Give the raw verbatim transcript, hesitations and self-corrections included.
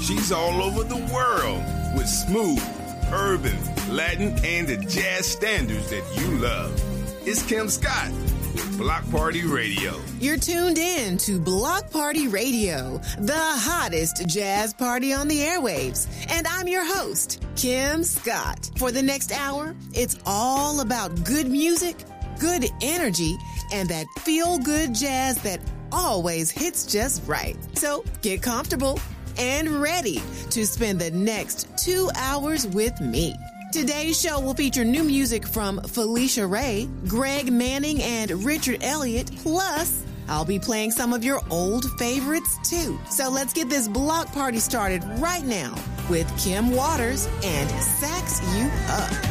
She's all over the world with smooth, urban, Latin, and the jazz standards that you love. It's Kim Scott with Block Party Radio. You're tuned in to Block Party Radio, the hottest jazz party on the airwaves. And I'm your host, Kim Scott. For the next hour, it's all about good music, good energy, and that feel-good jazz that always hits just right. So get comfortable and ready to spend the next two hours with me. Today's show will feature new music from Felicia Ray, Greg Manning, and Richard Elliott. Plus, I'll be playing some of your old favorites too. So let's get this block party started right now with Kim Waters and Sax You Up.